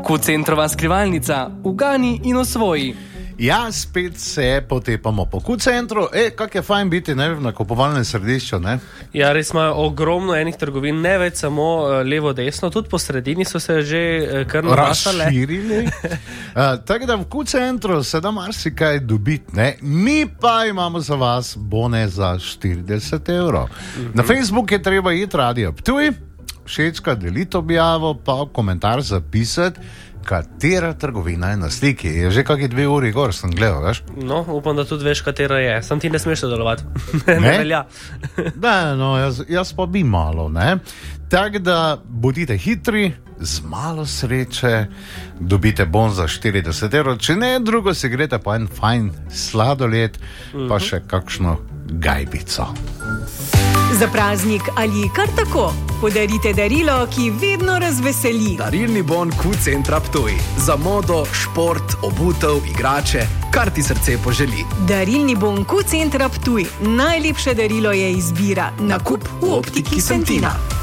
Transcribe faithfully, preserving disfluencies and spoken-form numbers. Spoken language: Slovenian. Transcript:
Q-centrova skrivalnica, ugani in osvoji. Ja, spet se potepamo po Q-centru. E, kak je fajn biti, ne, v nakupovalnem središču, ne? Ja, res imajo ogromno enih trgovin, ne več samo uh, levo-desno, tudi po sredini so se že uh, kar navasale. Razširili. uh, tako da v Q-centru se da marsikaj dobiti, ne? Mi pa imamo za vas bone za štirideset evrov. Mm-hmm. Na Facebook je treba iti Radio Ptuj, všečka, deliti objavo, pa komentar zapisati, katera trgovina je na sliki. Je že kakšne dve uri gor, sem gledal, veš? No, upam, da tudi veš, katera je. Sam ti ne smeš sodelovati. Ne? Ne velja. Ne, no, jaz, jaz pa bi malo, ne? Tako da bodite hitri, z malo sreče, dobite bon za štirideset evrov, če ne drugo, si grete pa en fajn sladoled, mm-hmm. pa še kakšno gajbico. Za praznik ali kar tako, podarite darilo, ki vedno razveseli. Darilni bon Q-centra Ptuj. Za modo, šport, obutev, igrače, kar ti srce poželi. Darilni bon Q-centra Ptuj. Najlepše darilo je izbira. Nakup v optiki Sentina.